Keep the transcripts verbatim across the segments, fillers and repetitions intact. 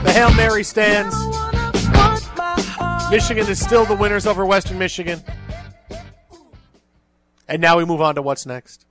The Hail Mary stands. Michigan is still the winners over Western Michigan. And now we move on to what's next.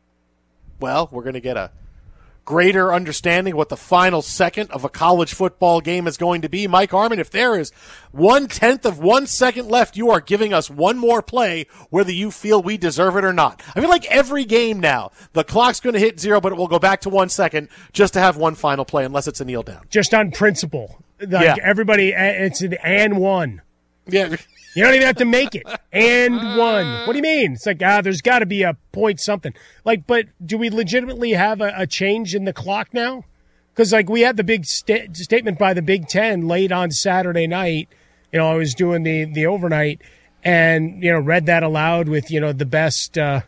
Well, we're going to get a greater understanding of what the final second of a college football game is going to be. Mike Harmon, if there is one-tenth of one second left, you are giving us one more play, whether you feel we deserve it or not. I feel like every game now, the clock's going to hit zero, but it will go back to one second just to have one final play, unless it's a kneel down. Just on principle. Like yeah. Everybody, it's an and one. Yeah. You don't even have to make it. And one. What do you mean? It's like, ah, there's got to be a point something. Like, but do we legitimately have a, a change in the clock now? Because, like, we had the big sta- statement by the Big Ten late on Saturday night. You know, I was doing the, the overnight and, you know, read that aloud with, you know, the best uh,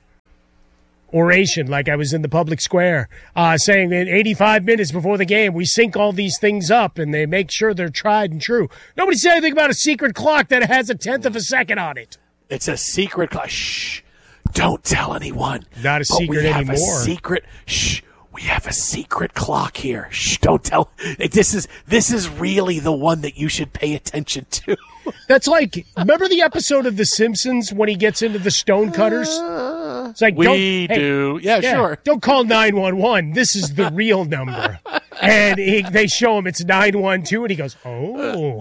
oration, like I was in the public square, uh, saying that eighty-five minutes before the game, we sync all these things up and they make sure they're tried and true. Nobody said anything about a secret clock that has a tenth of a second on it. It's a secret clock. Shh. Don't tell anyone. Not a but secret we have anymore. A secret. Shh. We have a secret clock here. Shh. Don't tell. This is this is really the one that you should pay attention to. That's like, remember the episode of The Simpsons when he gets into the stonecutters? It's like, we don't, hey, do. Yeah, yeah, sure. Don't call nine one one. This is the real number. And he, they show him it's nine one two, and he goes, oh.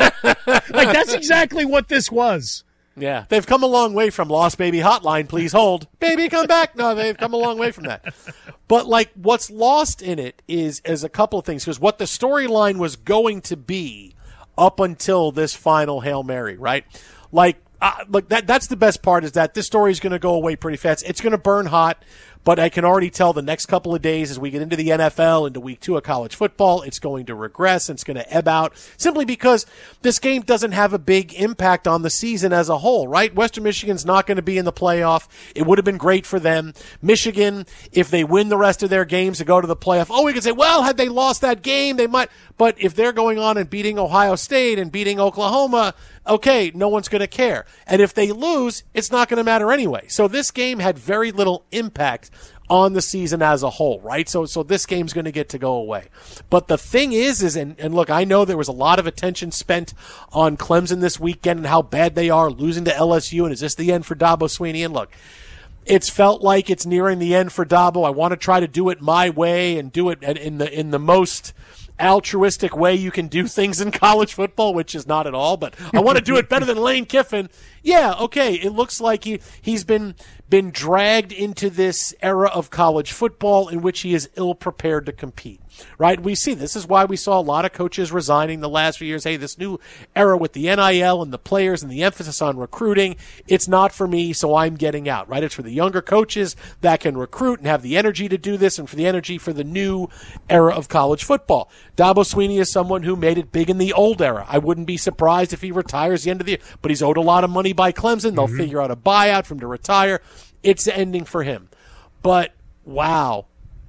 Like, that's exactly what this was. Yeah, they've come a long way from Lost Baby Hotline, please hold. Baby, come back. No, they've come a long way from that. But, like, what's lost in it is, is a couple of things, because what the storyline was going to be up until this final Hail Mary, right? Like, uh, look, that that's the best part, is that this story is going to go away pretty fast. It's going to burn hot. But I can already tell the next couple of days as we get into the N F L, into week two of college football, it's going to regress. It's going to ebb out simply because this game doesn't have a big impact on the season as a whole, right? Western Michigan's not going to be in the playoff. It would have been great for them. Michigan, if they win the rest of their games to go to the playoff, oh, we could say, well, had they lost that game, they might. But if they're going on and beating Ohio State and beating Oklahoma, okay, no one's going to care. And if they lose, it's not going to matter anyway. So this game had very little impact on the season as a whole, right? So so this game's going to get to go away. But the thing is, is and, and look, I know there was a lot of attention spent on Clemson this weekend and how bad they are, losing to L S U, and is this the end for Dabo Swinney? And look, it's felt like it's nearing the end for Dabo. I want to try to do it my way and do it in the in the most altruistic way you can do things in college football, which is not at all, but I want to do it better than Lane Kiffin. Yeah, okay, it looks like he, he's been been dragged into this era of college football in which he is ill-prepared to compete, right? We see this is why we saw a lot of coaches resigning the last few years. Hey, this new era with the N I L and the players and the emphasis on recruiting, it's not for me, so I'm getting out, right? It's for the younger coaches that can recruit and have the energy to do this, and for the energy for the new era of college football. Dabo Swinney is someone who made it big in the old era. I wouldn't be surprised if he retires the end of the year, but he's owed a lot of money by Clemson. They'll mm-hmm. figure out a buyout for him to retire. It's ending for him. But, wow,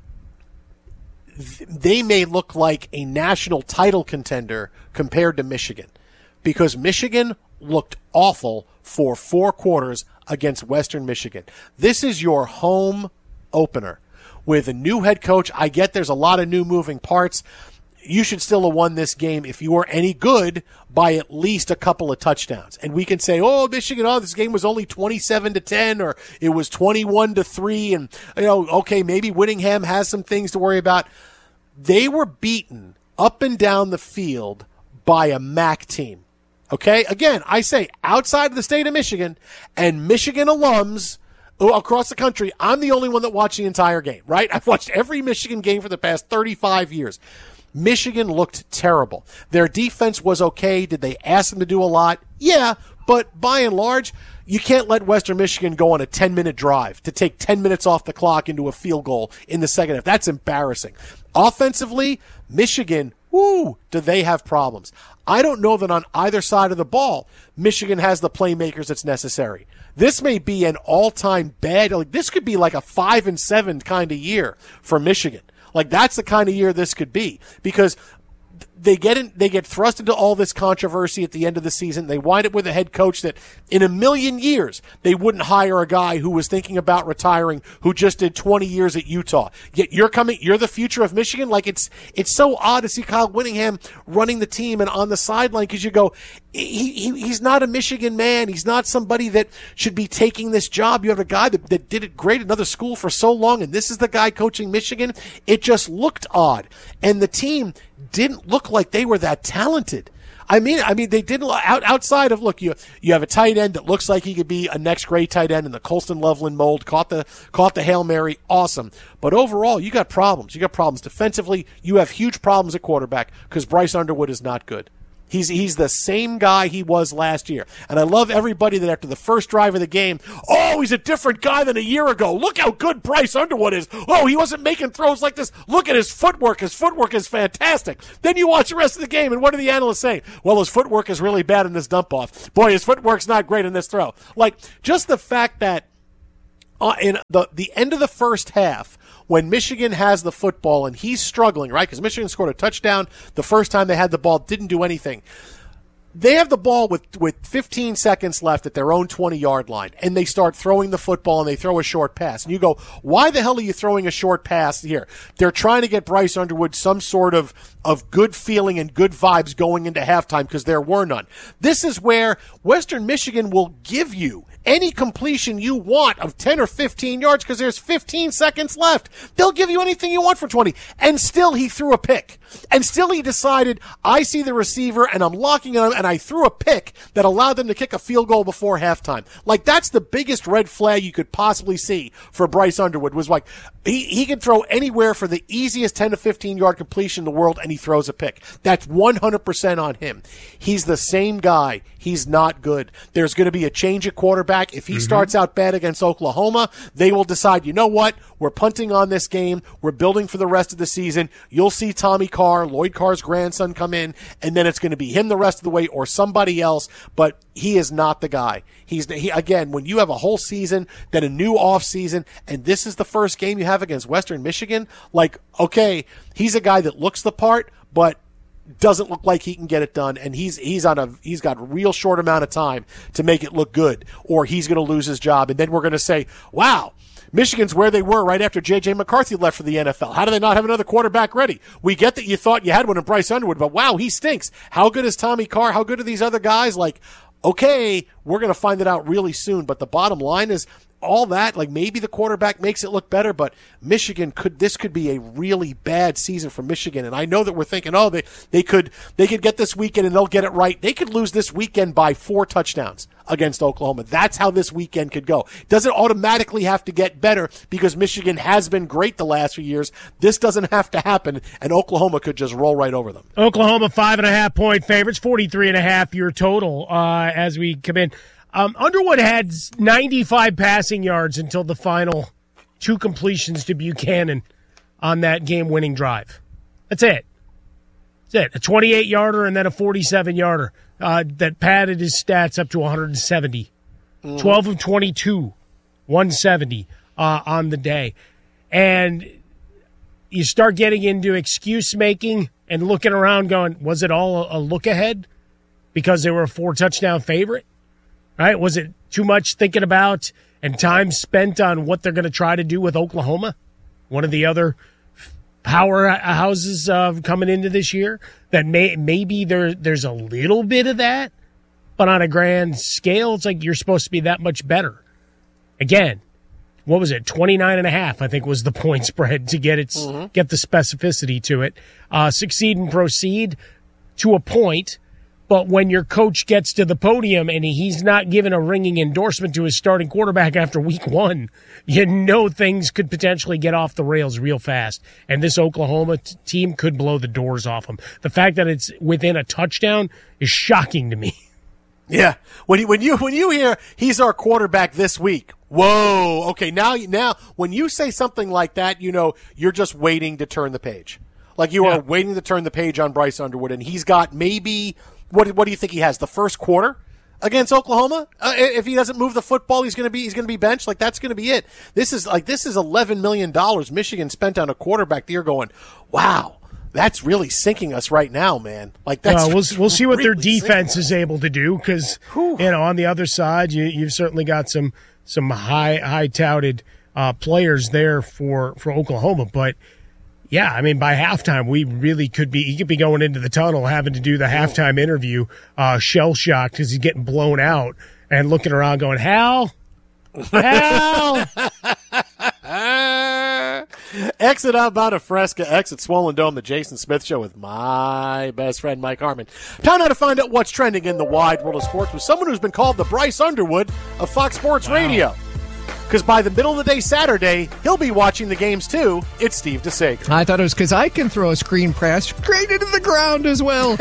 they may look like a national title contender compared to Michigan, because Michigan looked awful for four quarters against Western Michigan. This is your home opener with a new head coach. I get there's a lot of new moving parts. You should still have won this game if you were any good by at least a couple of touchdowns. And we can say, oh, Michigan, oh, this game was only twenty-seven to ten, or it was twenty-one to three. And, you know, okay, maybe Whittingham has some things to worry about. They were beaten up and down the field by a M A C team. Okay? Again, I say outside of the state of Michigan and Michigan alums across the country, I'm the only one that watched the entire game, right? I've watched every Michigan game for the past thirty-five years. Michigan looked terrible. Their defense was okay. Did they ask them to do a lot? Yeah, but by and large, you can't let Western Michigan go on a ten-minute drive to take ten minutes off the clock into a field goal in the second half. That's embarrassing. Offensively, Michigan, woo, do they have problems. I don't know that on either side of the ball, Michigan has the playmakers that's necessary. This may be an all-time bad, like this could be like a five and seven kind of year for Michigan. Like, that's the kind of year this could be, because They get in, they get thrust into all this controversy at the end of the season. They wind up with a head coach that in a million years they wouldn't hire a guy who was thinking about retiring, who just did twenty years at Utah. Yet you're coming, you're the future of Michigan. Like it's, it's so odd to see Kyle Whittingham running the team and on the sideline because you go, he, he, he's not a Michigan man. He's not somebody that should be taking this job. You have a guy that, that did it great at another school for so long, and this is the guy coaching Michigan. It just looked odd. And the team didn't look like they were that talented. I mean, I mean, they didn't out, outside of look. You you have a tight end that looks like he could be a next grade tight end in the Colston Loveland mold. Caught the caught the Hail Mary, awesome. But overall, you got problems. You got problems defensively. You have huge problems at quarterback because Bryce Underwood is not good. He's he's the same guy he was last year. And I love everybody that after the first drive of the game, oh, he's a different guy than a year ago. Look how good Bryce Underwood is. Oh, he wasn't making throws like this. Look at his footwork. His footwork is fantastic. Then you watch the rest of the game, and what are the analysts saying? Well, his footwork is really bad in this dump-off. Boy, his footwork's not great in this throw. Like, just the fact that uh, in the, the end of the first half, when Michigan has the football and he's struggling, right? Because Michigan scored a touchdown the first time they had the ball, didn't do anything. They have the ball with, with fifteen seconds left at their own twenty-yard line, and they start throwing the football, and they throw a short pass. And you go, why the hell are you throwing a short pass here? They're trying to get Bryce Underwood some sort of, of good feeling and good vibes going into halftime because there were none. This is where Western Michigan will give you any completion you want of ten or fifteen yards because there's fifteen seconds left. They'll give you anything you want for twenty. And still he threw a pick. And still he decided, I see the receiver and I'm locking him, and I threw a pick that allowed them to kick a field goal before halftime. Like, that's the biggest red flag you could possibly see for Bryce Underwood, was like, he, he can throw anywhere for the easiest ten to fifteen yard completion in the world, and he throws a pick. That's one hundred percent on him. He's the same guy. He's not good. There's going to be a change at quarterback. If he mm-hmm. starts out bad against Oklahoma, they will decide, you know what? We're punting on this game. We're building for the rest of the season. You'll see Tommy Carr, Lloyd Carr's grandson, come in, and then it's going to be him the rest of the way or somebody else, but he is not the guy. He's he, again, when you have a whole season, then a new off season, and this is the first game you have against Western Michigan, like, okay, he's a guy that looks the part, but doesn't look like he can get it done, and he's he's on a he's got a real short amount of time to make it look good, or he's going to lose his job, and then we're going to say, wow, Michigan's where they were right after J J McCarthy left for the N F L. How do they not have another quarterback ready? We get that you thought you had one in Bryce Underwood, but wow, he stinks. How good is Tommy Carr? How good are these other guys? Like, okay, we're going to find it out really soon, but the bottom line is, all that, like, maybe the quarterback makes it look better, but Michigan could, this could be a really bad season for Michigan. And I know that we're thinking, oh, they, they could, they could get this weekend and they'll get it right. They could lose this weekend by four touchdowns against Oklahoma. That's how this weekend could go. It doesn't automatically have to get better because Michigan has been great the last few years. This doesn't have to happen, and Oklahoma could just roll right over them. Oklahoma five and a half point favorites, forty-three and a half your total, uh, as we come in. Um, Underwood had ninety-five passing yards until the final two completions to Buchanan on that game-winning drive. That's it. That's it. A twenty-eight yarder and then a forty-seven yarder uh, that padded his stats up to one hundred seventy. Mm-hmm. twelve of twenty-two, one seventy uh, on the day. And you start getting into excuse-making and looking around going, was it all a, a look ahead because they were a four-touchdown favorite? Right? Was it too much thinking about and time spent on what they're going to try to do with Oklahoma, one of the other powerhouses uh, coming into this year? That may, maybe there there's a little bit of that, but on a grand scale, it's like you're supposed to be that much better. Again, what was it? twenty-nine and a half, I think, was the point spread to get its mm-hmm. get the specificity to it. Uh, succeed and proceed to a point. But when your coach gets to the podium and he's not giving a ringing endorsement to his starting quarterback after week one, you know things could potentially get off the rails real fast. And this Oklahoma t- team could blow the doors off them. The fact that it's within a touchdown is shocking to me. Yeah. When you, when you, when you hear he's our quarterback this week, whoa. Okay. Now, now, when you say something like that, you know, you're just waiting to turn the page. Like you yeah. are waiting to turn the page on Bryce Underwood, and he's got maybe, What what do you think he has? The first quarter against Oklahoma? Uh, if he doesn't move the football, he's going to be he's going to be benched. Like, that's going to be it. This is like this is eleven million dollars Michigan spent on a quarterback. You're going, wow, that's really sinking us right now, man. Like that's uh, we'll we'll see what really their defense is able to do because you know on the other side you you've certainly got some some high high touted uh, players there for, for Oklahoma, but yeah, I mean by halftime we really could be he could be going into the tunnel having to do the halftime interview uh, shell shocked because he's getting blown out and looking around going Hal. Hal! Exit out about a Fresca, exit Swollen Dome, the Jason Smith Show with my best friend Mike Harmon. Time now to find out what's trending in the wide world of sports with someone who's been called the Bryce Underwood of Fox Sports wow. Radio. Because by the middle of the day Saturday, he'll be watching the games too. It's Steve DeSager. I thought it was because I can throw a screen pass straight into the ground as well.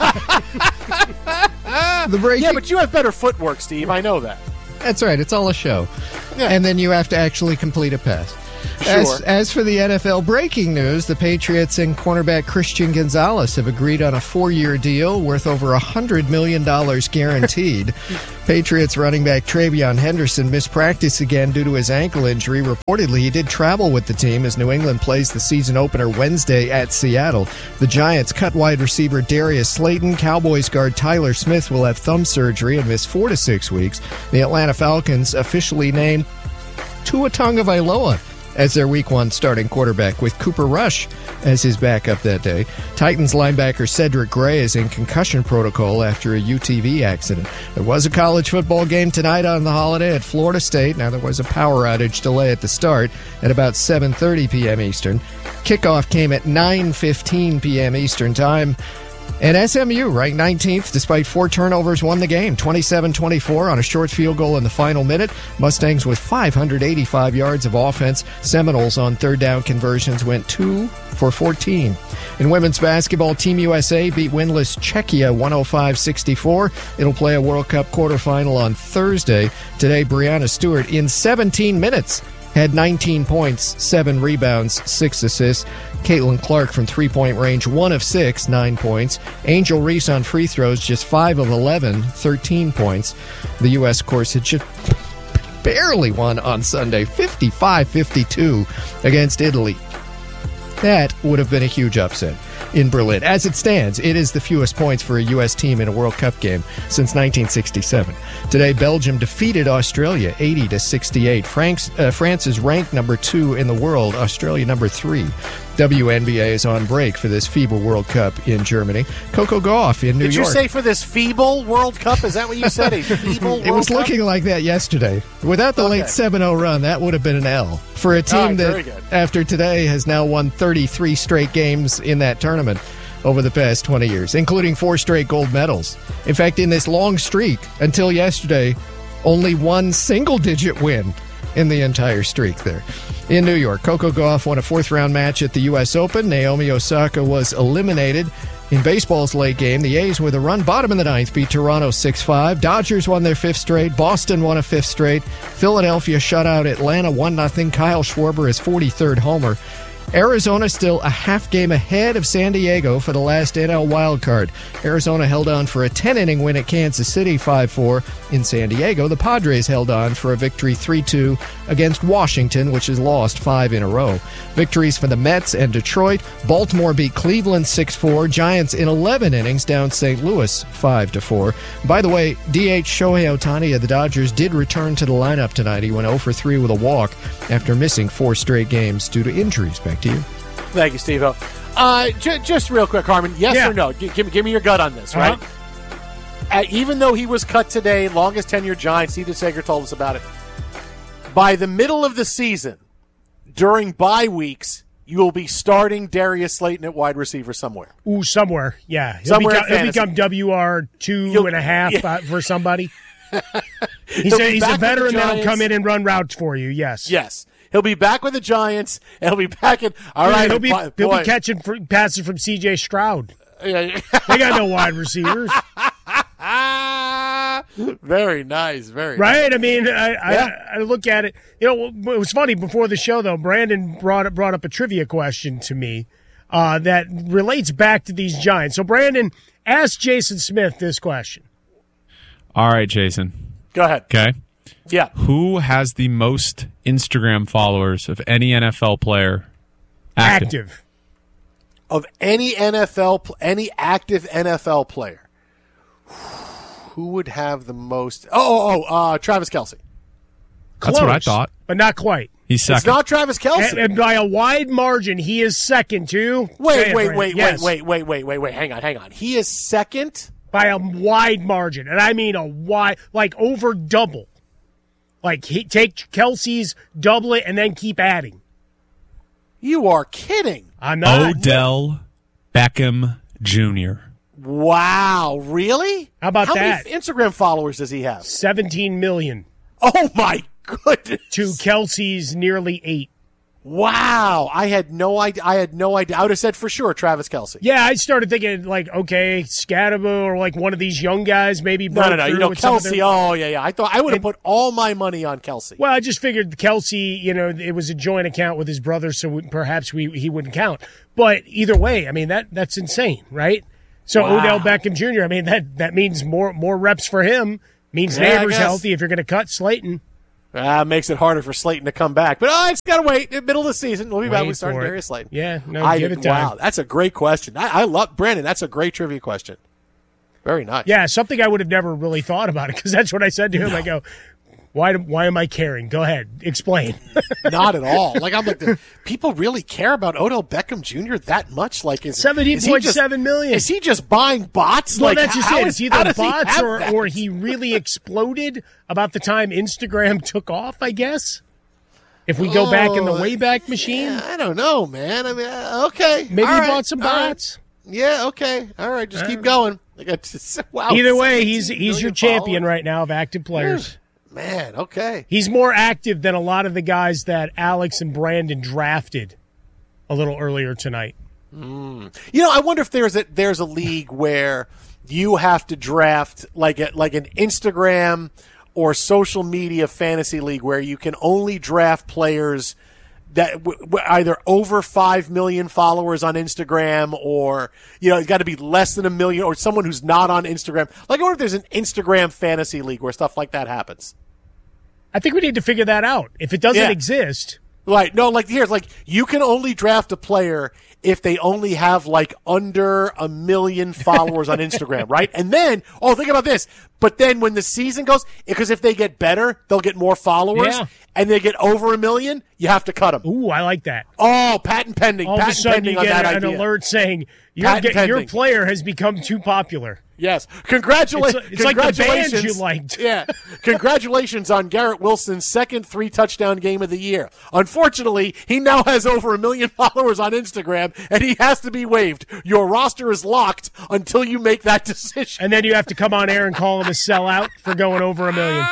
the breaking- yeah, but you have better footwork, Steve. I know that. That's right. It's all a show. Yeah. And then you have to actually complete a pass. Sure. As, as for the N F L breaking news, the Patriots and cornerback Christian Gonzalez have agreed on a four-year deal worth over one hundred million dollars guaranteed. Patriots running back Travion Henderson missed practice again due to his ankle injury. Reportedly, he did travel with the team as New England plays the season opener Wednesday at Seattle. The Giants cut wide receiver Darius Slayton. Cowboys guard Tyler Smith will have thumb surgery and miss four to six weeks. The Atlanta Falcons officially named Tua Tagovailoa as their week one starting quarterback, with Cooper Rush as his backup that day. Titans linebacker Cedric Gray is in concussion protocol after a U T V accident. There was a college football game tonight on the holiday at Florida State. Now, there was a power outage delay at the start at about seven thirty p.m. Eastern. Kickoff came at nine fifteen p.m. Eastern time. And S M U, ranked nineteenth, despite four turnovers, won the game, twenty-seven twenty-four on a short field goal in the final minute. Mustangs with five hundred eighty-five yards of offense. Seminoles on third down conversions went two for fourteen. In women's basketball, Team U S A beat winless Czechia one oh five sixty-four. It'll play a World Cup quarterfinal on Thursday. Today, Breanna Stewart, in seventeen minutes, had nineteen points, seven rebounds, six assists. Caitlin Clark from three-point range, one of six, nine points. Angel Reese on free throws, just five of eleven, thirteen points. The U S, of course, had just barely won on Sunday, fifty-five fifty-two against Italy. That would have been a huge upset in Berlin. As it stands, it is the fewest points for a U S team in a World Cup game since nineteen sixty-seven. Today, Belgium defeated Australia eighty to sixty-eight. France, uh, France is ranked number two in the world, Australia number three. W N B A is on break for this FIBA World Cup in Germany. Coco Gauff in New Did York. Did you say for this feeble World Cup? Is that what you said? A feeble World It was Cup? looking like that yesterday. Without the okay. late seven oh run, that would have been an L. For a team right, that, after today, has now won thirty-three straight games in that tournament over the past twenty years, including four straight gold medals. In fact, in this long streak, until yesterday, only one single-digit win in the entire streak there. In New York, Coco Gauff won a fourth-round match at the U S Open. Naomi Osaka was eliminated. In baseball's late game, the A's, with a run bottom in the ninth, beat Toronto six five. Dodgers won their fifth straight. Boston won a fifth straight. Philadelphia shut out Atlanta one nothing. Kyle Schwarber, his forty-third homer. Arizona still a half game ahead of San Diego for the last N L wildcard. Arizona held on for a ten-inning win at Kansas City five four. In San Diego, the Padres held on for a victory three two against Washington, which has lost five in a row. Victories for the Mets and Detroit. Baltimore beat Cleveland six four. Giants in eleven innings down Saint Louis five to four. By the way, D H Shohei Ohtani of the Dodgers did return to the lineup tonight. He went oh for three with a walk after missing four straight games due to injuries. Back to you. Thank you, Steve-O. Uh, j- just real quick, Harmon, yes yeah. or no? G- give, me, give me your gut on this, right? Uh-huh. Uh, even though he was cut today, longest tenured Giant, Steve DeSager told us about it. By the middle of the season, during bye weeks, you will be starting Darius Slayton at wide receiver somewhere. Ooh, somewhere, yeah. He'll, somewhere become, he'll become W R two You'll, and a half yeah. uh, for somebody. He's a, he's a veteran that'll come in and run routes for you, yes. Yes. He'll be back with the Giants, and he'll be back in. All yeah, right, he'll be boy. he'll be catching for, passes from C J Stroud. They got no wide receivers. Very nice, very right. Nice. I mean, I, yeah. I, I look at it. You know, it was funny before the show though. Brandon brought brought up a trivia question to me uh, that relates back to these Giants. So, Brandon, ask Jason Smith this question. All right, Jason. Go ahead. Okay. Yeah. Who has the most Instagram followers of any N F L player active? Active. of any N F L, pl- any active N F L player, who would have the most? Oh, oh, oh uh, Travis Kelce. That's what I thought. But not quite. He's second. It's not Travis Kelce. And, and by a wide margin, he is second, too. Wait, wait, wait, yes. wait, wait, wait, wait, wait. Hang on, hang on. He is second? By a wide margin. And I mean a wide, like over double. Like, he, take Kelce's, double it, and then keep adding. You are kidding. I'm not. Odell Beckham Junior Wow, really? How about How that? How many Instagram followers does he have? seventeen million. Oh, my goodness. To Kelce's nearly eight. Wow. I had no idea. I had no idea. I would have said for sure Travis Kelce. Yeah, I started thinking, like, okay, Scatterbo or, like, one of these young guys maybe broke No, no, no. through You know, with some of Kelce, their- oh, yeah, yeah. I thought I would have put all my money on Kelce. Well, I just figured Kelce, you know, it was a joint account with his brother, so we, perhaps we he wouldn't count. But either way, I mean, that that's insane, right? So Wow. Odell Beckham Junior, I mean, that, that means more more reps for him, means Yeah, I Neighbors guess. healthy if you're going to cut Slayton. Ah, makes it harder for Slayton to come back. But oh, it's got to wait. In the middle of the season, we'll be back. Wait We start for it. Darius Slayton. Yeah, no, I, give it time. Wow, that's a great question. I, I love Brandon. That's a great trivia question. Very nice. Yeah, something I would have never really thought about it because that's what I said to him. I go, why, why am I caring? Go ahead. Explain. Not at all. Like, I'm like, the, people really care about Odell Beckham Junior that much? Like, is seventeen is he point just- seven million. Is he just buying bots? Well, like, that's just how it. is- It's how either does he bots have or, that? or he really exploded about the time Instagram took off, I guess. If we go back in the Oh, Wayback Machine, Yeah, I don't know, man. I mean, uh, okay. maybe All he right. bought some All right. bots. Yeah, okay. All right, just keep going. Like, I just- wow, Either way, he's seventeen he's your million champion followers. right now of active players. Man, okay. He's more active than a lot of the guys that Alex and Brandon drafted a little earlier tonight. You know, I wonder if there's a there's a league where you have to draft like a, like an Instagram or social media fantasy league where you can only draft players that w- w- either over five million followers on Instagram or, you know, it's got to be less than a million or someone who's not on Instagram. Like, I wonder if there's an Instagram fantasy league where stuff like that happens. I think we need to figure that out. If it doesn't Yeah. exist, Right. No, like here's like you can only draft a player if they only have like under a million followers on Instagram, right? And then, oh, think about this. But then when the season goes, because if they get better, they'll get more followers. Yeah. And they get over a million, you have to cut them. ooh, I like that. Oh, patent pending. All of a patent sudden, pending you on get that an idea. alert saying your, Patent get, your pending. player has become too popular. Yes. Congratulations. It's- it's like the bands Congratulations. you liked. Yeah. Congratulations on Garrett Wilson's second three touchdown game of the year. Unfortunately, he now has over a million followers on Instagram and he has to be waived. Your roster is locked until you make that decision. And then you have to come on air and call him a sellout for going over a million.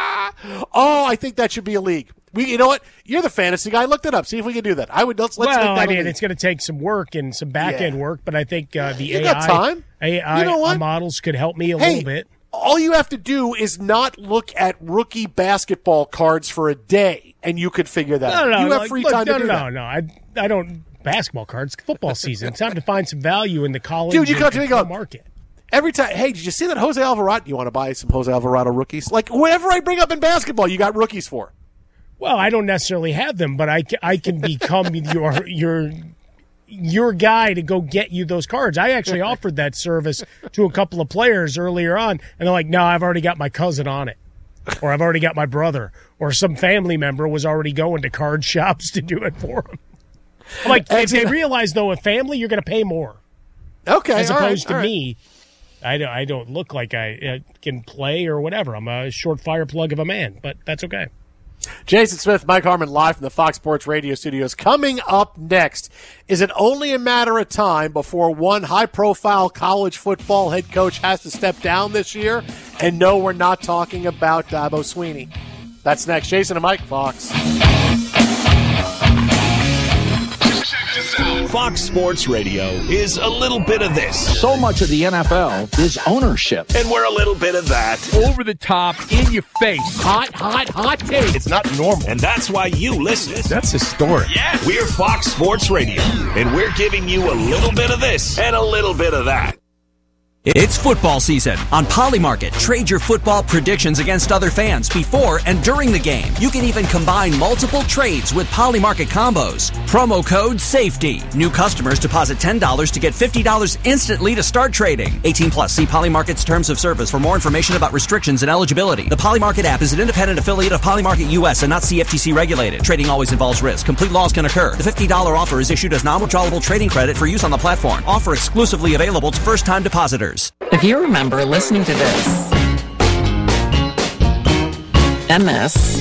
Oh, I think that should be a league. We, you know what? You're the fantasy guy. Look that up. See if we can do that. I would. Let's let's well, make that I a mean, league. it's going to take some work and some back end Yeah. work, but I think uh, the You A I, got time. A I You know what? models could help me a Hey, little bit. all you have to do is not look at rookie basketball cards for a day, and you could figure that No, out. no, you have like, free look, time no, to do no, that. no, no. I, I don't basketball cards. Football season. It's time to find some value in the college Dude, you and- come to me and and pro go, market. Every time, hey, did you see that Jose Alvarado? You want to buy some Jose Alvarado rookies? Like, whatever I bring up in basketball, you got rookies for. Well, I don't necessarily have them, but I, ca- I can become your your your guy to go get you those cards. I actually offered that service to a couple of players earlier on, and they're like, "No, I've already got my cousin on it, or I've already got my brother, or some family member was already going to card shops to do it for them." I'm like, if they realize though, a family, you're going to pay more Okay, as all right, opposed all to right. me. I don't, I don't look like I uh, can play or whatever. I'm a short fire plug of a man, but that's okay. Jason Smith, Mike Harmon, live from the Fox Sports Radio studios. Coming up next, is it only a matter of time before one high-profile college football head coach has to step down this year? And no, we're not talking about Dabo Swinney. That's next. Jason and Mike, Fox. Fox Sports Radio is a little bit of this, So much of the N F L is ownership. and we're a little bit of that. Over the top, in your face. Hot, hot, hot take. It's not normal. And that's why you listen. That's historic. Yes. We're Fox Sports Radio, and we're giving you a little bit of this and a little bit of that. It's football season. On Polymarket, trade your football predictions against other fans before and during the game. You can even combine multiple trades with Polymarket combos. Promo code SAFETY. New customers deposit ten dollars to get fifty dollars instantly to start trading. eighteen plus. See Polymarket's terms of service for more information about restrictions and eligibility. The Polymarket app is an independent affiliate of Polymarket U S and not C F T C regulated. Trading always involves risk. Complete loss can occur. The fifty dollars offer is issued as non-withdrawable trading credit for use on the platform. Offer exclusively available to first-time depositors. If you remember listening to this, and this,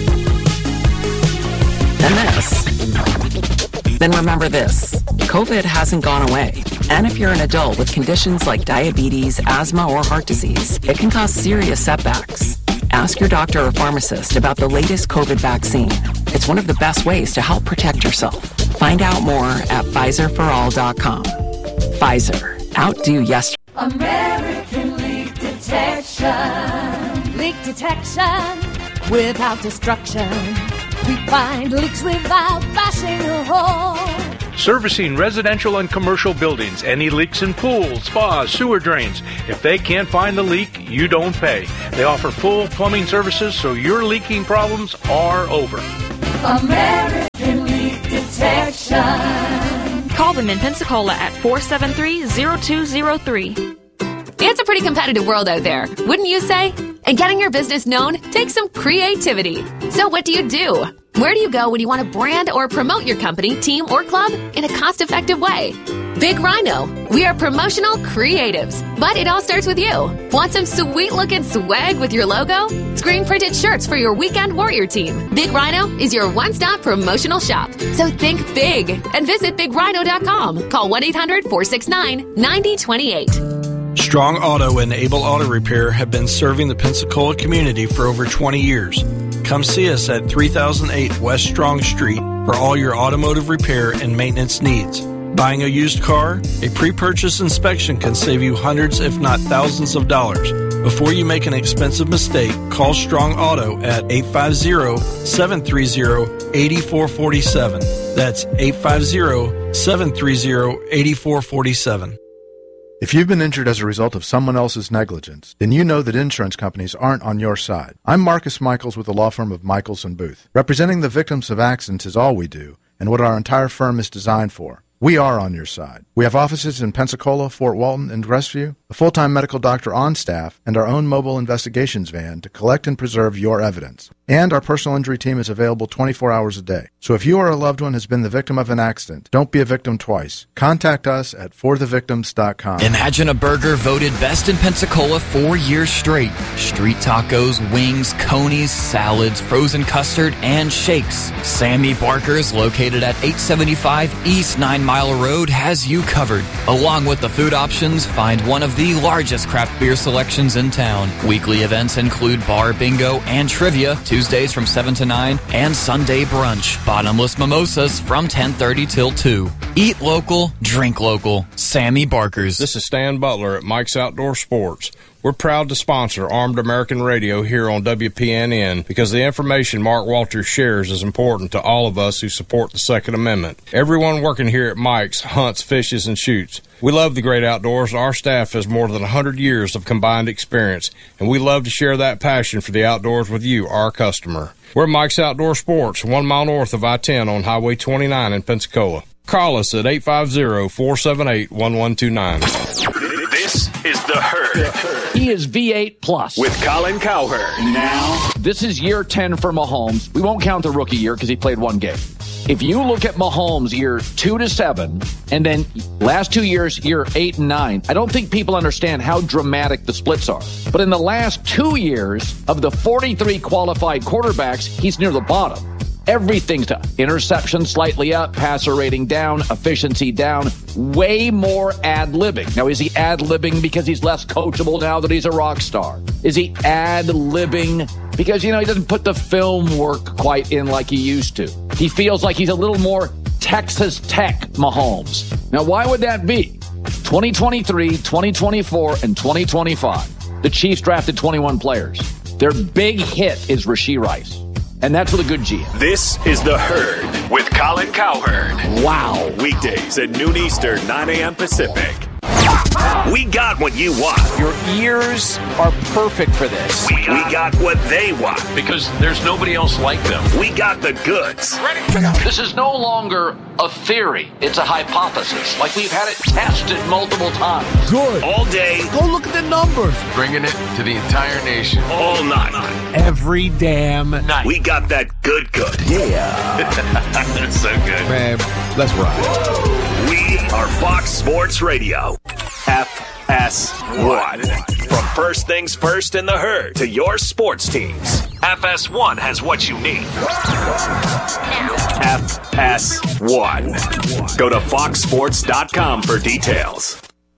and this, then remember this. COVID hasn't gone away. And if you're an adult with conditions like diabetes, asthma, or heart disease, it can cause serious setbacks. Ask your doctor or pharmacist about the latest COVID vaccine. It's one of the best ways to help protect yourself. Find out more at Pfizer for all dot com. Pfizer. Outdo yesterday. American Leak Detection. Leak detection without destruction. We find leaks without bashing a hole. Servicing residential and commercial buildings. Any leaks in pools, spas, sewer drains. If they can't find the leak, you don't pay. They offer full plumbing services, so your leaking problems are over. American Leak Detection. Call them in Pensacola at four seven three, zero two zero three. It's a pretty competitive world out there, wouldn't you say? And getting your business known takes some creativity. So what do you do? Where do you go when you want to brand or promote your company, team, or club in a cost-effective way? Big Rhino. We are promotional creatives, but it all starts with you. Want some sweet-looking swag with your logo? Screen-printed shirts for your weekend warrior team. Big Rhino is your one-stop promotional shop. So think big and visit big rhino dot com. Call one eight hundred, four six nine, nine zero two eight. Strong Auto and Able Auto Repair have been serving the Pensacola community for over twenty years. Come see us at three thousand eight West Strong Street for all your automotive repair and maintenance needs. Buying a used car? A pre-purchase inspection can save you hundreds if not thousands of dollars. Before you make an expensive mistake, call Strong Auto at eight five zero, seven three zero, eight four four seven. That's eight five zero, seven three zero, eight four four seven. If you've been injured as a result of someone else's negligence, then you know that insurance companies aren't on your side. I'm Marcus Michaels with the law firm of Michaels and Booth. Representing the victims of accidents is all we do, and what our entire firm is designed for. We are on your side. We have offices in Pensacola, Fort Walton, and Crestview, a full-time medical doctor on staff, and our own mobile investigations van to collect and preserve your evidence. And our personal injury team is available twenty-four hours a day. So if you or a loved one has been the victim of an accident, don't be a victim twice. Contact us at for the victims dot com. Imagine a burger voted best in Pensacola four years straight. Street tacos, wings, conies, salads, frozen custard, and shakes. Sammy Barker's, located at eight seventy-five East Nine Mile Road, has you covered. Along with the food options, find one of the largest craft beer selections in town. Weekly events include bar bingo and trivia, Tuesdays from seven to nine, and Sunday brunch. Bottomless mimosas from ten thirty till two. Eat local, drink local. Sammy Barker's. This is Stan Butler at Mike's Outdoor Sports. We're proud to sponsor Armed American Radio here on W P N N because the information Mark Walters shares is important to all of us who support the Second Amendment. Everyone working here at Mike's hunts, fishes, and shoots. We love the great outdoors. Our staff has more than one hundred years of combined experience, and we love to share that passion for the outdoors with you, our customer. We're Mike's Outdoor Sports, one mile north of I ten on Highway twenty-nine in Pensacola. Call us at eight five zero, four seven eight, one one two nine. This is The Herd. He is V eight plus. With Colin Cowherd. Now, this is year ten for Mahomes. We won't count the rookie year because he played one game. If you look at Mahomes year two to seven, and then last two years, year eight and nine, I don't think people understand how dramatic the splits are. But in the last two years, of the forty-three qualified quarterbacks, he's near the bottom. Everything's down. Interception slightly up, passer rating down, efficiency down, way more ad-libbing. Now, is he ad-libbing because he's less coachable now that he's a rock star? Is he ad-libbing because, you know, he doesn't put the film work quite in like he used to? He feels like he's a little more Texas Tech Mahomes. Now, why would that be? twenty twenty-three, twenty twenty-four, and twenty twenty-five. The Chiefs drafted twenty-one players. Their big hit is Rashee Rice. And that's with a good G M. This is The Herd with Colin Cowherd. Wow. Weekdays at noon Eastern, nine a.m. Pacific. We got what you want. Your ears are perfect for this. We got, we got what they want. Because there's nobody else like them. We got the goods. This is no longer a theory. It's a hypothesis. Like we've had it tested multiple times. Good. All day. Go look at the numbers. Bringing it to the entire nation. All night. Every damn night. We got that good good. Yeah. That's so good. Man, let's ride. We are Fox Sports Radio. F S one. From first things first in the herd to your sports teams, F S one has what you need. F S one. Go to fox sports dot com for details.